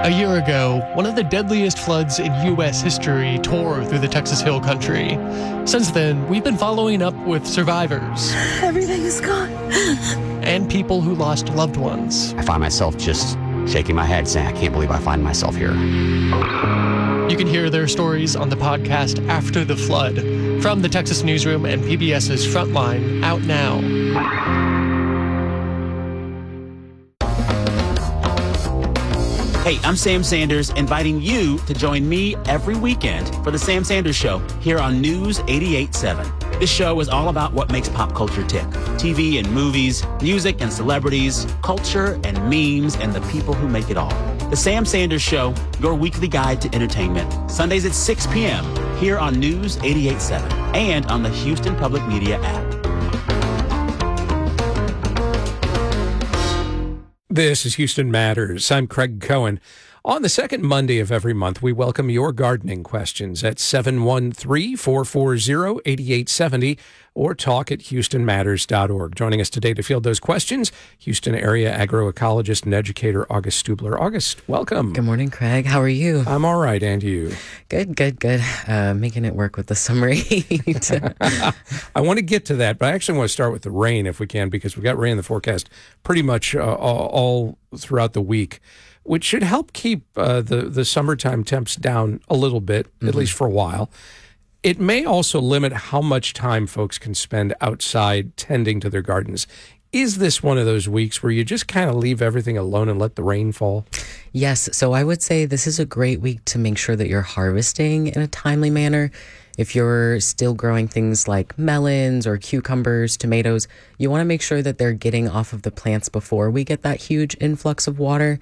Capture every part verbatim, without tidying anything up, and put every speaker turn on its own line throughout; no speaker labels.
A year ago, one of the deadliest floods in U S history tore through the Texas Hill Country. Since then, we've been following up with survivors.
Everything is gone.
And people who lost loved ones.
I find myself just shaking my head saying, I can't believe I find myself here.
You can hear their stories on the podcast After the Flood from the Texas Newsroom and PBS's Frontline, out now.
Hey, I'm Sam Sanders, inviting you to join me every weekend for The Sam Sanders Show here on News eighty-eight point seven. This show is all about what makes pop culture tick. T V and movies, music and celebrities, culture and memes, and the people who make it all. The Sam Sanders Show, your weekly guide to entertainment. Sundays at six p.m. here on News eighty-eight point seven and on the Houston Public Media app.
This is Houston Matters. I'm Craig Cohen. On the second Monday of every month, we welcome your gardening questions at seven one three, four four zero, eight eight seven zero or talk at houston matters dot org. Joining us today to field those questions, Houston area agroecologist and educator August Stubler. August, welcome.
Good morning, Craig. How are you?
I'm all right, and you?
Good, good, good. Uh, making it work with the summer heat.
I want to get to that, but I actually want to start with the rain if we can, because we got rain in the forecast pretty much uh, all, all throughout the week, which should help keep uh, the, the summertime temps down a little bit, mm-hmm. at least for a while. It may also limit how much time folks can spend outside tending to their gardens. Is this one of those weeks where you just kind of leave everything alone and let the rain fall?
Yes. So I would say this is a great week to make sure that you're harvesting in a timely manner. If you're still growing things like melons or cucumbers, tomatoes, you want to make sure that they're getting off of the plants before we get that huge influx of water.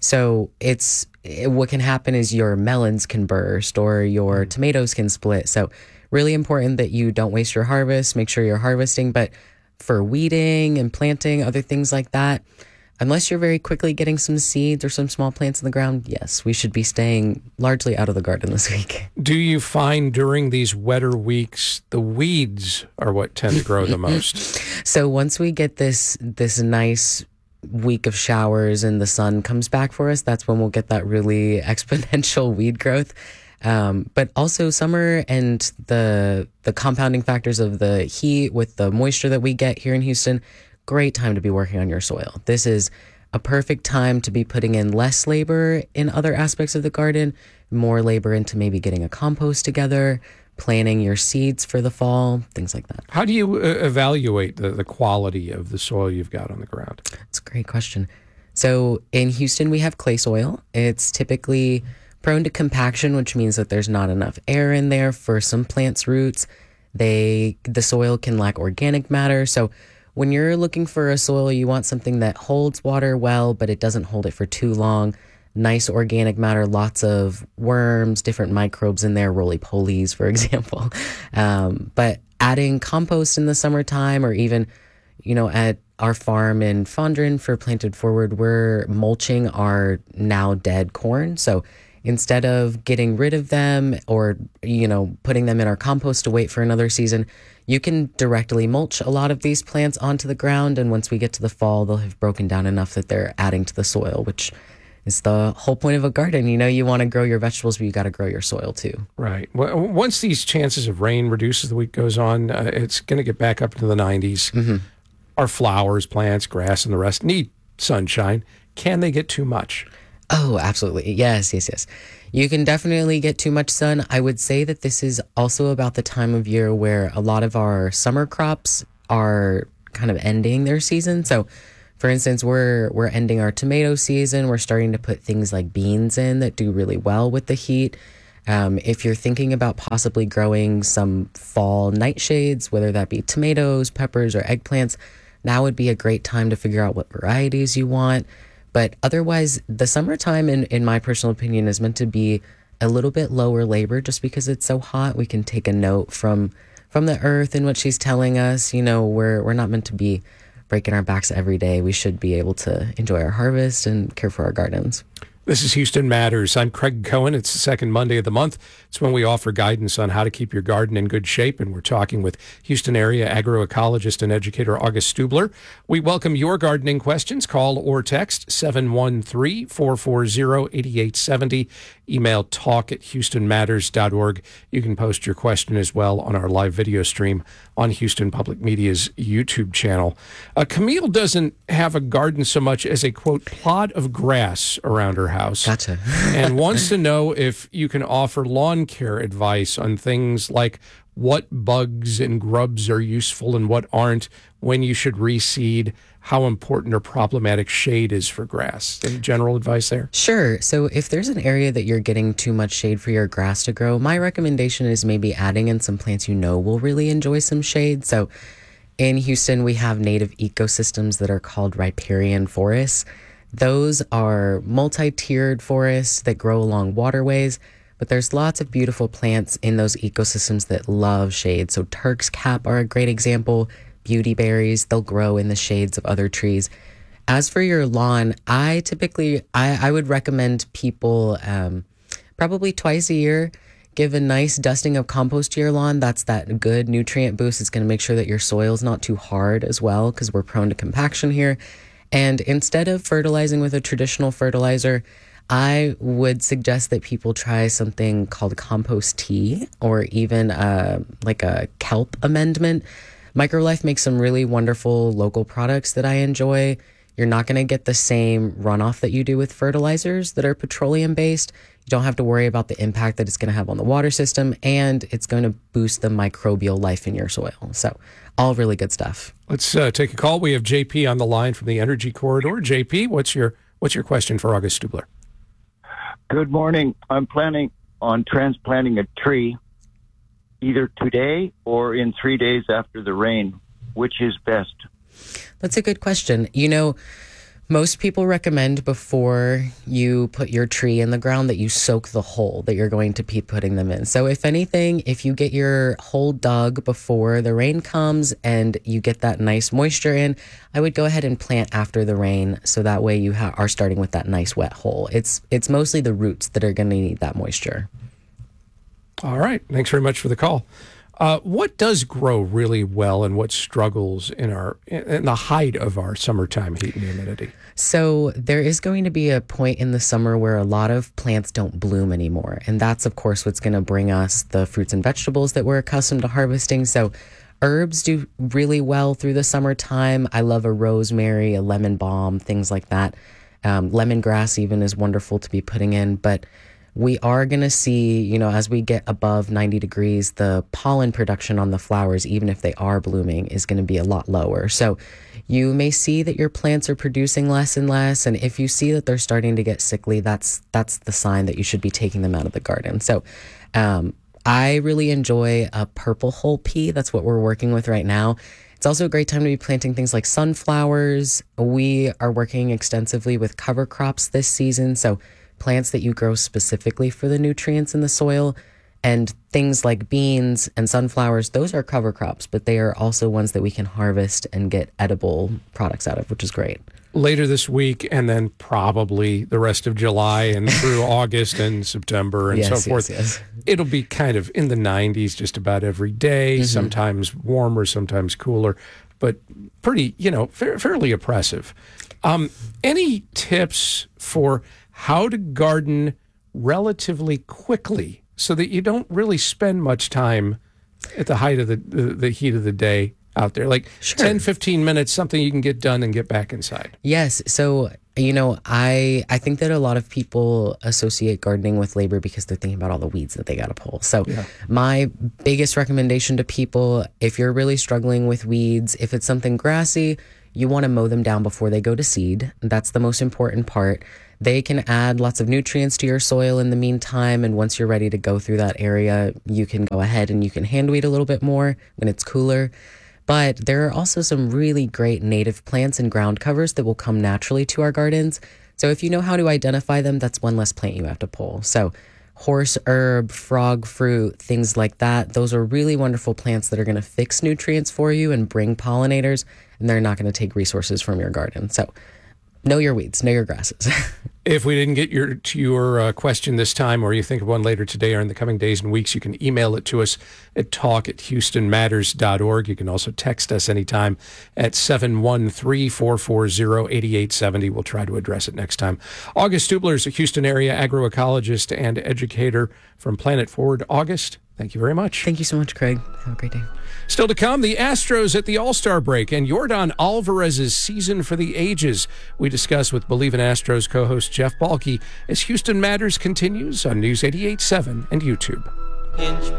So it's what can happen is your melons can burst or your tomatoes can split. So really important that you don't waste your harvest. Make sure you're harvesting. But for weeding and planting, other things like that, unless you're very quickly getting some seeds or some small plants in the ground, yes, we should be staying largely out of the garden this week.
Do you find during these wetter weeks, the weeds are what tend to grow the most?
So once we get this this nice week of showers and the sun comes back for us, that's when we'll get that really exponential weed growth. Um, but also summer and the the compounding factors of the heat with the moisture that we get here in Houston, great time to be working on your soil. This is a perfect time to be putting in less labor in other aspects of the garden, more labor into maybe getting a compost together, planting your seeds for the fall, things like that.
How do you uh, evaluate the, the quality of the soil you've got on the ground?
That's a great question. So in Houston, we have clay soil. It's typically prone to compaction, which means that there's not enough air in there for some plants' roots. They the soil can lack organic matter. So when you're looking for a soil, you want something that holds water well, but it doesn't hold it for too long. Nice organic matter, lots of worms, different microbes in there, roly-polies, for example. Um, but adding compost in the summertime, or even, you know, at our farm in Fondren for Planted Forward, we're mulching our now dead corn. So instead of getting rid of them or, you know, putting them in our compost to wait for another season, you can directly mulch a lot of these plants onto the ground. And once we get to the fall, they'll have broken down enough that they're adding to the soil, which is the whole point of a garden. You know, you want to grow your vegetables, but you got to grow your soil too.
Right. Well, once these chances of rain reduce as the week goes on, uh, it's going to get back up into the nineties. Mm-hmm. Our flowers, plants, grass, and the rest need sunshine. Can they get too much?
Oh, absolutely. Yes, yes, yes. You can definitely get too much sun. I would say that this is also about the time of year where a lot of our summer crops are kind of ending their season. So for instance, we're we're ending our tomato season. We're starting to put things like beans in that do really well with the heat. Um, if you're thinking about possibly growing some fall nightshades, whether that be tomatoes, peppers, or eggplants, now would be a great time to figure out what varieties you want. But otherwise, the summertime, in, in my personal opinion, is meant to be a little bit lower labor just because it's so hot. We can take a note from from the earth and what she's telling us. You know, we're we're not meant to be breaking our backs every day. We should be able to enjoy our harvest and care for our gardens.
This is Houston Matters. I'm Craig Cohen. It's the second Monday of the month. It's when we offer guidance on how to keep your garden in good shape, and we're talking with Houston area agroecologist and educator August Stubler. We welcome your gardening questions. Call or text seven one three, four four zero, eight eight seven zero. Email talk at houston matters dot org. You can post your question as well on our live video stream on Houston Public Media's YouTube channel. Uh, Camille doesn't have a garden so much as a, quote, plot of grass around her house.
Gotcha.
And wants to know if you can offer lawn care advice on things like what bugs and grubs are useful and what aren't, when you should reseed, how important or problematic shade is for grass. Any general advice there?
Sure. So if there's an area that you're getting too much shade for your grass to grow, my recommendation is maybe adding in some plants you know will really enjoy some shade. So in Houston, we have native ecosystems that are called riparian forests. Those are multi-tiered forests that grow along waterways, but there's lots of beautiful plants in those ecosystems that love shade. So Turk's cap are a great example. Beauty berries, they'll grow in the shades of other trees. As for your lawn, I typically, I, I would recommend people um, probably twice a year, give a nice dusting of compost to your lawn. That's that good nutrient boost. It's going to make sure that your soil's not too hard as well, because we're prone to compaction here. And instead of fertilizing with a traditional fertilizer, I would suggest that people try something called compost tea, or even uh, like a kelp amendment. Microlife makes some really wonderful local products that I enjoy. You're not going to get the same runoff that you do with fertilizers that are petroleum based. You don't have to worry about the impact that it's going to have on the water system, and it's going to boost the microbial life in your soil. So all really good stuff.
Let's uh, take a call. We have J P on the line from the Energy Corridor. J P, what's your what's your question for August Stubler?
Good morning. I'm planning on transplanting a tree either today or in three days after the rain. Which is best?
That's a good question. You know, most people recommend before you put your tree in the ground that you soak the hole that you're going to be putting them in. So if anything, if you get your hole dug before the rain comes and you get that nice moisture in, I would go ahead and plant after the rain, so that way you ha- are starting with that nice wet hole. It's it's mostly the roots that are going to need that moisture.
All right. Thanks very much for the call. Uh, what does grow really well and what struggles in our in the height of our summertime heat and humidity?
So there is going to be a point in the summer where a lot of plants don't bloom anymore. And that's, of course, what's going to bring us the fruits and vegetables that we're accustomed to harvesting. So herbs do really well through the summertime. I love a rosemary, a lemon balm, things like that. Um, lemongrass even is wonderful to be putting in. But we are going to see, you know, as we get above ninety degrees, the pollen production on the flowers, even if they are blooming, is going to be a lot lower. So you may see that your plants are producing less and less. And if you see that they're starting to get sickly, that's that's the sign that you should be taking them out of the garden. So um, I really enjoy a purple hull pea. That's what we're working with right now. It's also a great time to be planting things like sunflowers. We are working extensively with cover crops this season. So plants that you grow specifically for the nutrients in the soil, and things like beans and sunflowers, those are cover crops, but they are also ones that we can harvest and get edible products out of, which is great.
Later this week, and then probably the rest of July and through August and September and
yes,
so forth.
Yes, yes.
It'll be kind of in the nineties just about every day, mm-hmm. sometimes warmer, sometimes cooler, but pretty, you know, fa- fairly oppressive. Um, any tips for how to garden relatively quickly so that you don't really spend much time at the height of the, the, the heat of the day out there? Like sure. ten, fifteen minutes, something you can get done and get back inside.
Yes. So, you know, I I think that a lot of people associate gardening with labor because they're thinking about all the weeds that they got to pull. So yeah. My biggest recommendation to people, if you're really struggling with weeds, if it's something grassy, you want to mow them down before they go to seed. That's the most important part. They can add lots of nutrients to your soil in the meantime, and once you're ready to go through that area, you can go ahead and you can hand weed a little bit more when it's cooler. But there are also some really great native plants and ground covers that will come naturally to our gardens. So if you know how to identify them, that's one less plant you have to pull. So horse herb, frog fruit, things like that, those are really wonderful plants that are going to fix nutrients for you and bring pollinators, and they're not going to take resources from your garden. So know your weeds, know your grasses.
If we didn't get your to your uh, question this time, or you think of one later today or in the coming days and weeks, you can email it to us at talk at houston matters dot org. You can also text us anytime at seven one three, four four zero, eight eight seven zero. We'll try to address it next time. August Stubler is a Houston area agroecologist and educator from Planet Forward. August, thank you very much.
Thank you so much, Craig. Have a great day.
Still to come, the Astros at the All-Star break and Yordan Alvarez's season for the ages. We discuss with Believe in Astros co-host Jeff Balke as Houston Matters continues on News eighty-eight point seven and YouTube.